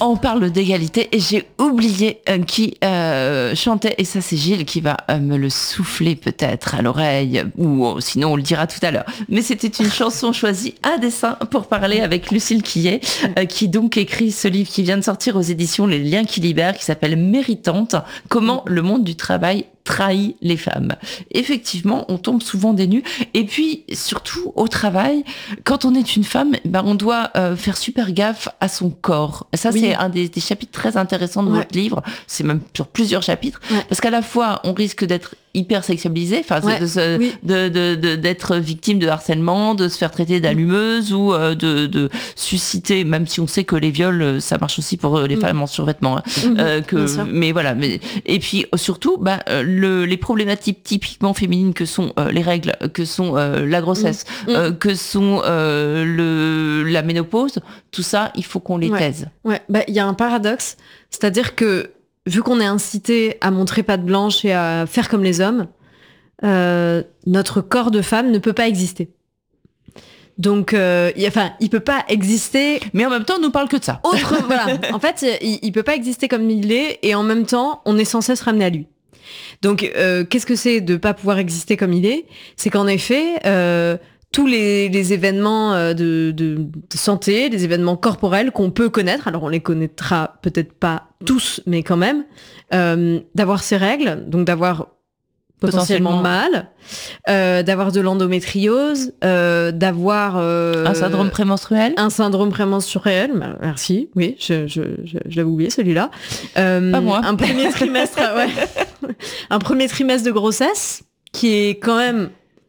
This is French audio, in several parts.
On parle d'égalité et j'ai oublié qui chantait, et ça c'est Gilles qui va me le souffler peut-être à l'oreille, ou sinon on le dira tout à l'heure. Mais c'était une chanson choisie à dessein pour parler avec Lucille Quillet, qui donc écrit ce livre qui vient de sortir aux éditions Les Liens qui libèrent, qui s'appelle Méritante, comment le monde du travail trahit les femmes. Effectivement, on tombe souvent des nues. Et puis, surtout, au travail, quand on est une femme, on doit faire super gaffe à son corps. Ça, c'est un des chapitres très intéressants de votre livre. C'est même sur plusieurs chapitres. Parce qu'à la fois, on risque d'être hyper sexualisé, d'être victime de harcèlement, de se faire traiter d'allumeuse ou de susciter, même si on sait que les viols, ça marche aussi pour les femmes en survêtement. Mais voilà. Et puis, surtout, les problématiques typiquement féminines que sont les règles, que sont la grossesse, que sont la ménopause, tout ça, il faut qu'on les taise. Il y a un paradoxe, c'est-à-dire que vu qu'on est incité à montrer patte blanche et à faire comme les hommes, notre corps de femme ne peut pas exister. Donc, il peut pas exister. Mais en même temps, on nous parle que de ça. Voilà. En fait, il peut pas exister comme il est, et en même temps, on est sans cesse ramené à lui. Donc, qu'est-ce que c'est de pas pouvoir exister comme il est ? C'est qu'en effet, tous les événements de santé, les événements corporels qu'on peut connaître, alors on les connaîtra peut-être pas tous, mais quand même, d'avoir ces règles, donc d'avoir potentiellement mal, d'avoir de l'endométriose, d'avoir un syndrome prémenstruel. Un syndrome prémenstruel, merci, oui, je l'avais oublié celui-là. Pas moi. Un premier trimestre, un premier trimestre de grossesse qui est quand même,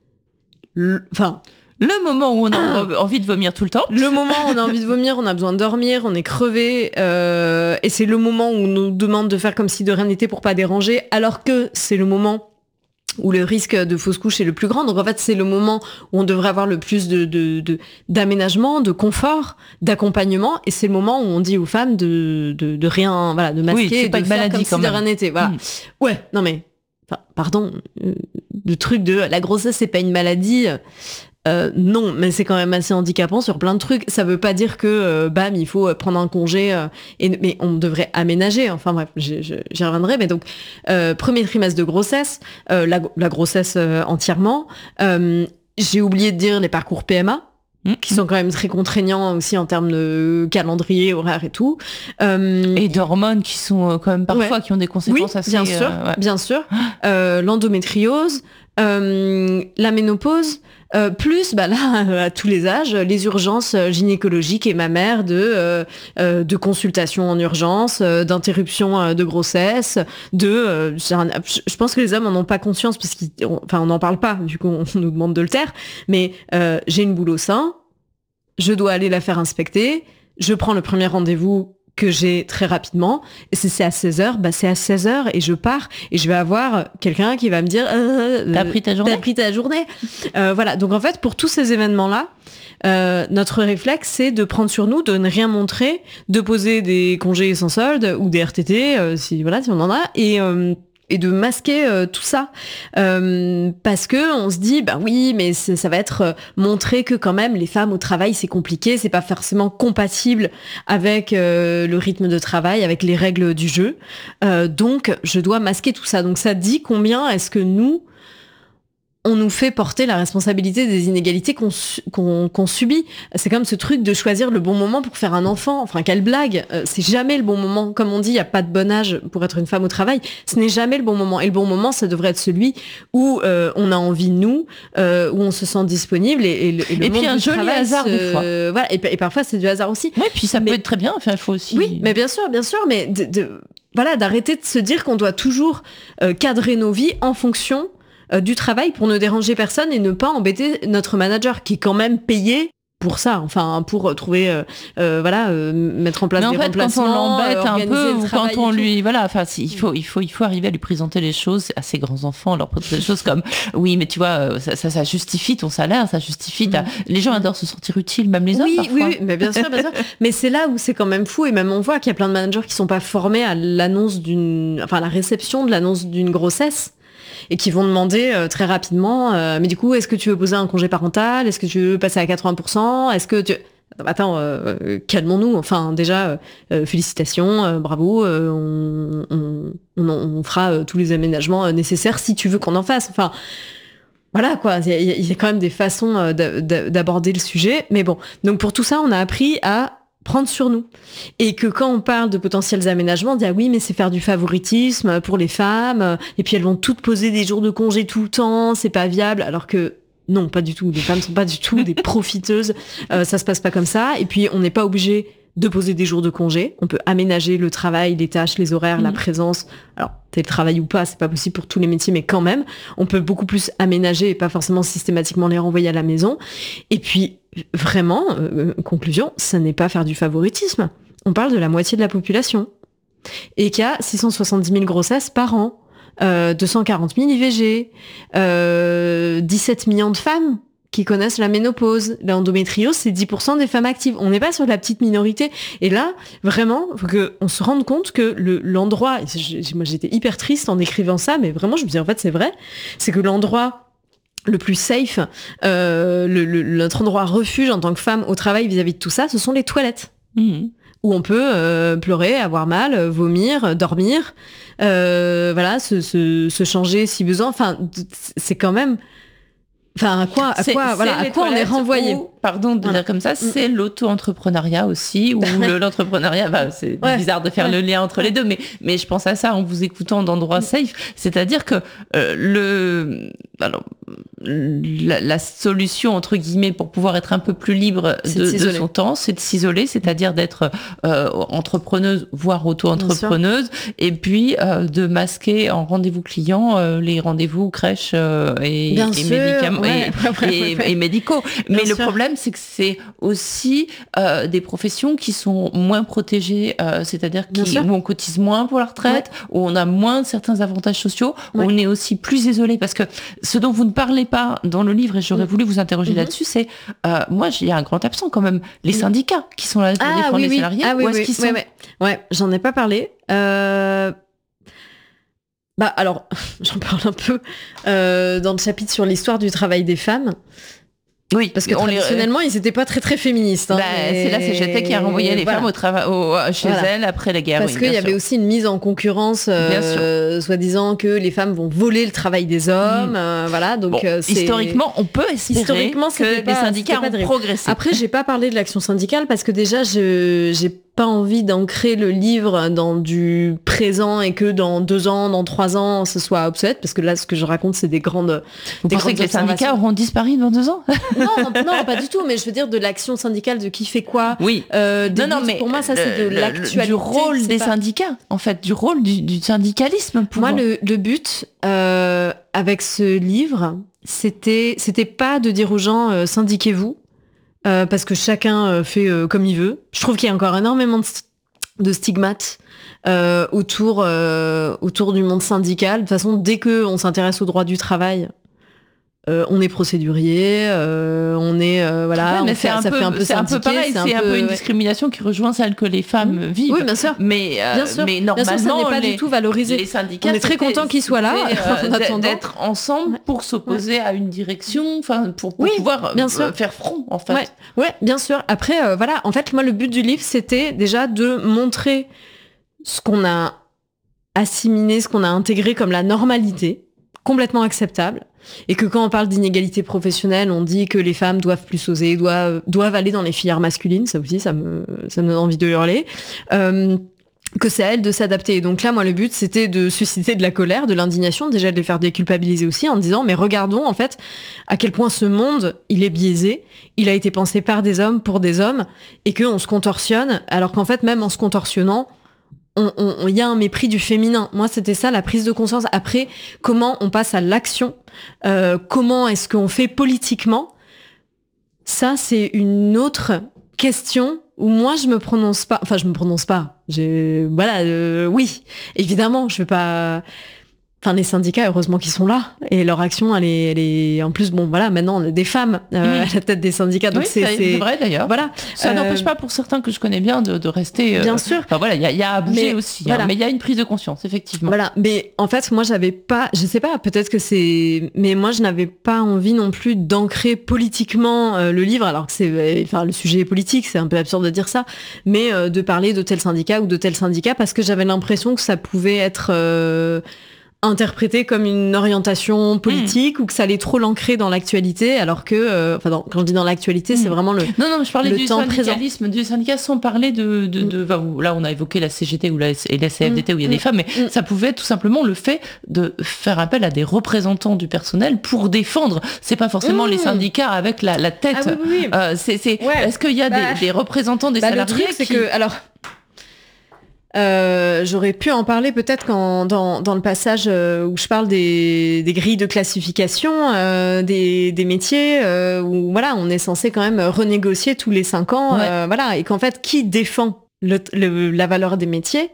le moment où on a envie de vomir tout le temps. Le moment où on a envie de vomir, on a besoin de dormir, on est crevé, et c'est le moment où on nous demande de faire comme si de rien n'était pour pas déranger, alors que c'est le moment où le risque de fausse couche est le plus grand. Donc en fait, c'est le moment où on devrait avoir le plus d'aménagement, de confort, d'accompagnement, et c'est le moment où on dit aux femmes de rien, de masquer, pas de une faire maladie comme si de rien n'était. Voilà. Ouais, non mais, pardon, le truc de la grossesse, c'est pas une maladie. Non, mais c'est quand même assez handicapant sur plein de trucs. Ça veut pas dire que il faut prendre un congé, mais on devrait aménager. Enfin bref, j'y reviendrai. Mais donc premier trimestre de grossesse, la grossesse entièrement. J'ai oublié de dire les parcours PMA, qui sont quand même très contraignants aussi en termes de calendrier, horaire et tout. Et d'hormones qui sont quand même parfois qui ont des conséquences assez... Bien sûr. L'endométriose, la ménopause. Plus, là, à tous les âges, les urgences gynécologiques et mammaires de consultations en urgence, d'interruption de grossesse, je pense que les hommes en ont pas conscience parce on n'en parle pas, du coup on nous demande de le taire, mais j'ai une boule au sein, je dois aller la faire inspecter, je prends le premier rendez-vous que j'ai très rapidement, et si c'est à 16h, c'est à 16h, et je pars, et je vais avoir quelqu'un qui va me dire t'as pris ta journée. Voilà, donc en fait, pour tous ces événements-là, notre réflexe, c'est de prendre sur nous, de ne rien montrer, de poser des congés sans solde, ou des RTT, si on en a, et de masquer tout ça, parce que on se dit oui, mais ça va être montrer que quand même les femmes au travail c'est compliqué, c'est pas forcément compatible avec le rythme de travail, avec les règles du jeu, donc je dois masquer tout ça. Donc ça dit combien est-ce que on nous fait porter la responsabilité des inégalités qu'on subit. C'est comme ce truc de choisir le bon moment pour faire un enfant. Enfin, quelle blague. C'est jamais le bon moment. Comme on dit, il n'y a pas de bon âge pour être une femme au travail. Ce n'est jamais le bon moment. Et le bon moment, ça devrait être celui où on a envie de nous, où on se sent disponible. Et puis un joli hasard des fois. Voilà. Et parfois, c'est du hasard aussi. Oui, puis ça peut être très bien. Enfin, il faut aussi... Oui, mais bien sûr. Mais d'arrêter de se dire qu'on doit toujours cadrer nos vies en fonction du travail pour ne déranger personne et ne pas embêter notre manager qui est quand même payé pour ça, pour trouver, mettre en place des remplacements. Quand on l'embête un peu, ou quand on lui, il faut arriver à lui présenter les choses à ses grands enfants, leur présenter des choses comme, oui, mais tu vois, ça justifie ton salaire, ça justifie les gens adorent se sentir utiles, même les hommes parfois. Oui, mais bien sûr. Mais c'est là où c'est quand même fou, et même on voit qu'il y a plein de managers qui sont pas formés à la réception de l'annonce d'une grossesse. Et qui vont demander très rapidement, mais du coup, est-ce que tu veux poser un congé parental ? Est-ce que tu veux passer à 80% ? Est-ce que tu... attends, calmons-nous. Enfin, déjà, félicitations, bravo, on fera tous les aménagements nécessaires si tu veux qu'on en fasse. Enfin, voilà quoi, il y a quand même des façons d'aborder le sujet. Mais bon, donc pour tout ça, on a appris à prendre sur nous. Et que quand on parle de potentiels aménagements, on dit ah oui, mais c'est faire du favoritisme pour les femmes, et puis elles vont toutes poser des jours de congé tout le temps, c'est pas viable, alors que non, pas du tout. Les femmes sont pas du tout des profiteuses, ça se passe pas comme ça. Et puis on n'est pas obligé de poser des jours de congé. On peut aménager le travail, les tâches, les horaires, la présence. Alors, télétravail ou pas, c'est pas possible pour tous les métiers, mais quand même, on peut beaucoup plus aménager et pas forcément systématiquement les renvoyer à la maison. Et puis, vraiment, conclusion, ça n'est pas faire du favoritisme. On parle de la moitié de la population. Et qu'il y a 670 000 grossesses par an, 240 000 IVG, 17 millions de femmes qui connaissent la ménopause. L'endométriose, c'est 10% des femmes actives. On n'est pas sur la petite minorité. Et là, vraiment, faut qu'on se rende compte que l'endroit, moi j'étais hyper triste en écrivant ça, mais vraiment, je me disais, en fait, c'est vrai, c'est que l'endroit le plus safe, notre endroit refuge en tant que femme au travail vis-à-vis de tout ça, ce sont les toilettes. Mmh. Où on peut pleurer, avoir mal, vomir, dormir, voilà, se changer si besoin. Enfin, c'est quand même... Enfin, à quoi on est renvoyé? Pardon de dire comme ça, c'est l'auto-entrepreneuriat aussi, ou l'entrepreneuriat, c'est bizarre de faire le lien entre les deux, mais je pense à ça en vous écoutant d'endroits safe, c'est-à-dire que la solution, entre guillemets, pour pouvoir être un peu plus libre de son temps, c'est de s'isoler, c'est-à-dire d'être entrepreneuse, voire auto-entrepreneuse, et puis de masquer en rendez-vous client les rendez-vous crèche et médicaments. Et médicaux. Mais le problème, c'est que c'est aussi des professions qui sont moins protégées, c'est-à-dire où on cotise moins pour la retraite, où on a moins de certains avantages sociaux, où on est aussi plus isolé. Parce que ce dont vous ne parlez pas dans le livre, et j'aurais voulu vous interroger là-dessus, c'est, moi, il y a un grand absent quand même, les syndicats qui sont là pour défendre les salariés. Où est-ce qu'ils sont ? Ouais, j'en ai pas parlé. Alors, j'en parle un peu dans le chapitre sur l'histoire du travail des femmes. Oui, parce que traditionnellement, ils n'étaient pas très très féministes. Hein, c'est la CGT qui a renvoyé les femmes au travail chez elles après la guerre. Parce qu'il y avait aussi une mise en concurrence, soi-disant que les femmes vont voler le travail des hommes. Voilà, donc historiquement, on peut espérer que les syndicats ont progressé. Après, j'ai pas parlé de l'action syndicale parce que déjà, j'ai pas envie d'ancrer le livre dans du présent et que dans 2 ans, dans 3 ans, ce soit obsolète, parce que là, ce que je raconte, c'est des grandes... Vous pensez que les syndicats auront disparu dans 2 ans? non, pas du tout, mais je veux dire de l'action syndicale, de qui fait quoi. Oui. Mais pour moi, ça, c'est de l'actualité. Du rôle des syndicats, en fait, du rôle du syndicalisme. Moi, le but, avec ce livre, c'était pas de dire aux gens, syndiquez-vous, parce que chacun fait comme il veut. Je trouve qu'il y a encore énormément de stigmates autour du monde syndical. De toute façon, dès qu'on s'intéresse au droit du travail, on est procédurier, on est mais ça fait un peu pareil, c'est un peu une discrimination qui rejoint celle que les femmes vivent. Oui, bien sûr. Mais normalement, bien sûr, ça n'est pas du tout valorisé. Les syndicats, on est très content qu'ils soient là, d'être ensemble pour s'opposer à une direction, enfin pour pouvoir faire front, en fait. Ouais, bien sûr. Après, en fait, moi, le but du livre, c'était déjà de montrer ce qu'on a assimilé, ce qu'on a intégré comme la normalité, complètement acceptable. Et que quand on parle d'inégalité professionnelle, on dit que les femmes doivent plus oser, doivent aller dans les filières masculines. Ça aussi, ça me donne envie de hurler. Que c'est à elles de s'adapter. Et donc là, moi, le but, c'était de susciter de la colère, de l'indignation, déjà de les faire déculpabiliser aussi, en disant, mais regardons, en fait, à quel point ce monde, il est biaisé, il a été pensé par des hommes, pour des hommes, et qu'on se contorsionne, alors qu'en fait, même en se contorsionnant, il y a un mépris du féminin. Moi, c'était ça, la prise de conscience. Après, comment on passe à l'action, comment est-ce qu'on fait politiquement, ça, c'est une autre question où moi, je me prononce pas. Oui, évidemment, je vais pas... les syndicats, heureusement qu'ils sont là, et leur action, elle est en plus, bon, voilà, maintenant, on a des femmes à la tête des syndicats, donc c'est vrai d'ailleurs. Voilà. Ça n'empêche pas pour certains que je connais bien de rester. Bien sûr. Enfin voilà, il y a à bouger aussi, voilà. Mais il y a une prise de conscience, effectivement. Voilà, mais en fait, moi, j'avais pas, je sais pas, peut-être que c'est, mais moi, je n'avais pas envie non plus d'ancrer politiquement le livre, alors que le sujet est politique, c'est un peu absurde de dire ça, mais de parler de tel syndicat ou de tel syndicat, parce que j'avais l'impression que ça pouvait être interprété comme une orientation politique ou que ça allait trop l'ancrer dans l'actualité, alors que, quand je dis dans l'actualité, c'est vraiment le Non, je parlais le du temps syndicalisme, du syndicat sans parler là, on a évoqué la CGT ou la CFDT où il y a des femmes, mais ça pouvait être tout simplement le fait de faire appel à des représentants du personnel pour défendre. C'est pas forcément les syndicats avec la tête. Ah oui. Est-ce qu'il y a des représentants des salariés? Le truc, c'est que, alors, j'aurais pu en parler peut-être dans le passage où je parle des grilles de classification des métiers, où voilà, on est censé quand même renégocier tous les 5 ans, voilà, et qu'en fait, qui défend la valeur des métiers,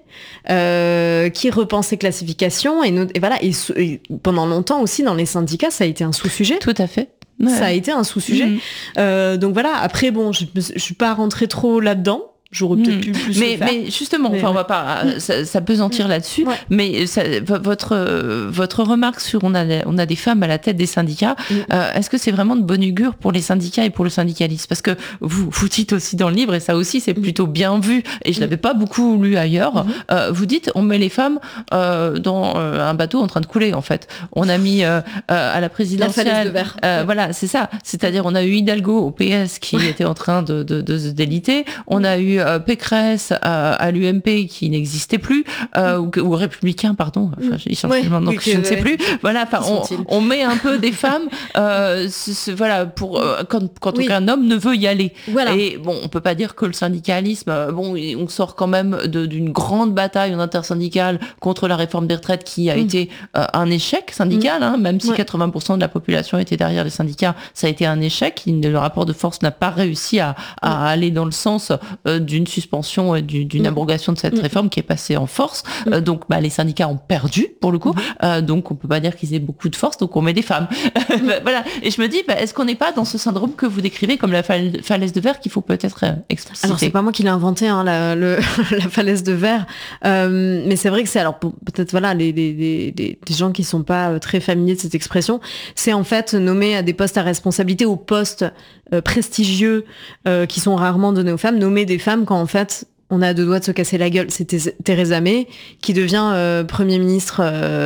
qui repense les classifications, et voilà, et pendant longtemps aussi dans les syndicats, ça a été un sous-sujet. Tout à fait. Ouais. Ça a été un sous-sujet. Donc voilà, après bon, je suis pas rentrée trop là-dedans. J'aurais peut-être pu plus le faire. Mais justement, on va pas s'apesantir là-dessus, mais votre remarque sur on a des femmes à la tête des syndicats, est-ce que c'est vraiment de bon augure pour les syndicats et pour le syndicalisme? Parce que vous dites aussi dans le livre, et ça aussi c'est plutôt bien vu, et je l'avais pas beaucoup lu ailleurs, vous dites on met les femmes dans un bateau en train de couler, en fait. On a mis à la présidentielle... La falaise de verre. Voilà, c'est ça. C'est-à-dire on a eu Hidalgo au PS qui était en train de se déliter, on a eu Pécresse à l'UMP qui n'existait plus, ou républicain, pardon, enfin, ils changent tellement de nom que je ne sais plus. Voilà, enfin, on met un peu des femmes, voilà, pour quand aucun homme ne veut y aller. Voilà. Et bon, on peut pas dire que le syndicalisme, on sort quand même d'une grande bataille en intersyndicale contre la réforme des retraites qui a été un échec syndical, même si 80% de la population était derrière les syndicats, ça a été un échec. Le rapport de force n'a pas réussi à aller dans le sens d'une suspension et d'une abrogation de cette réforme qui est passée en force. Donc les syndicats ont perdu pour le coup. Donc on peut pas dire qu'ils aient beaucoup de force, donc on met des femmes. Voilà. Et je me dis, est-ce qu'on n'est pas dans ce syndrome que vous décrivez comme la falaise de verre qu'il faut peut-être expliciter? Alors c'est pas moi qui l'ai inventé, la falaise de verre. Mais c'est vrai que c'est, alors peut-être voilà, les gens qui sont pas très familiers de cette expression, c'est en fait nommer à des postes à responsabilité, aux postes prestigieux qui sont rarement donnés aux femmes, nommer des femmes quand en fait on a 2 doigts de se casser la gueule. C'était Theresa May qui devient première ministre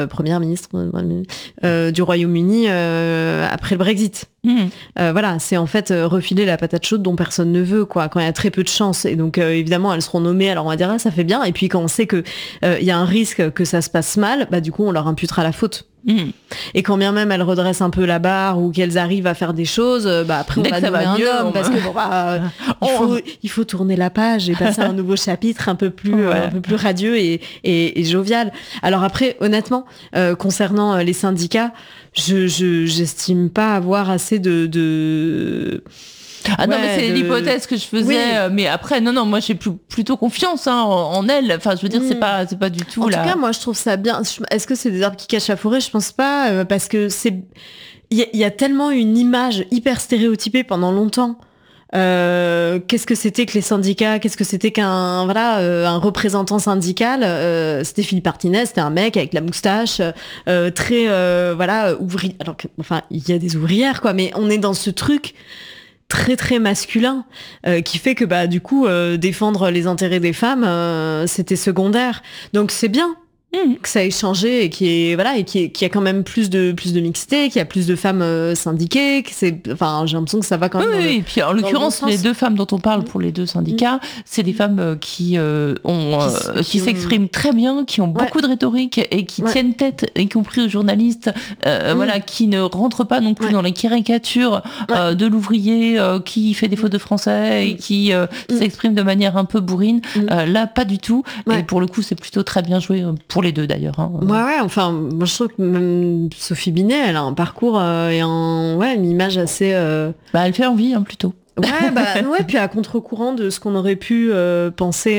du Royaume-Uni après le Brexit. Voilà, c'est en fait refiler la patate chaude dont personne ne veut, quoi, quand il y a très peu de chance. Et donc évidemment elles seront nommées, alors on va dire ça fait bien, et puis quand on sait que il y a un risque que ça se passe mal, du coup on leur imputera la faute. Et quand bien même elles redressent un peu la barre ou qu'elles arrivent à faire des choses, après on va nommer un homme, parce que il faut tourner la page et passer à un nouveau chapitre un peu plus radieux et jovial. Alors après, honnêtement, concernant les syndicats, j'estime pas avoir assez de... non, mais c'est l'hypothèse que je faisais, mais après non, moi j'ai plutôt confiance en elle. Enfin, je veux dire, c'est pas du tout en là. tout cas, moi je trouve ça bien. Est-ce que c'est des arbres qui cachent la forêt? Je pense pas, parce que il y a tellement une image hyper stéréotypée pendant longtemps. Qu'est-ce que c'était que les syndicats? Qu'est-ce que c'était qu'un un représentant syndical? C'était Philippe Martinez, c'était un mec avec la moustache, très ouvrier. Alors que, enfin, il y a des ouvrières, quoi, mais on est dans ce truc très très masculin qui fait que du coup défendre les intérêts des femmes c'était secondaire. Donc c'est bien que ça ait changé et qu'il y a quand même plus de mixité, qu'il y a plus de femmes syndiquées, que j'ai l'impression que ça va quand même. Oui, et puis en l'occurrence les 2 femmes dont on parle pour les 2 syndicats, c'est des femmes qui s'expriment très bien, qui ont beaucoup de rhétorique et qui tiennent tête, y compris aux journalistes, qui ne rentrent pas non plus dans les caricatures de l'ouvrier qui fait des fautes de français et qui s'exprime de manière un peu bourrine. Là, pas du tout. Et pour le coup, c'est plutôt très bien joué pour les 2 d'ailleurs. Enfin, moi je trouve que même Sophie Binet, elle a un parcours et une image assez... elle fait envie, plutôt. Puis à contre-courant de ce qu'on aurait pu penser,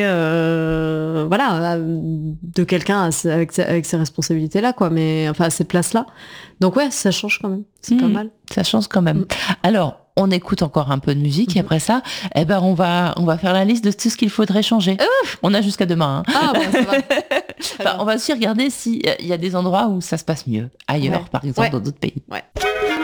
de quelqu'un avec ces responsabilités-là, quoi. Mais enfin, à ces places-là. Donc ouais, ça change quand même. C'est pas mal. Ça change quand même. Alors, on écoute encore un peu de musique et après ça, on va faire la liste de tout ce qu'il faudrait changer. On a jusqu'à demain. Ah ça va. On va aussi regarder s'il y a des endroits où ça se passe mieux, ailleurs, par exemple, dans d'autres pays. Ouais.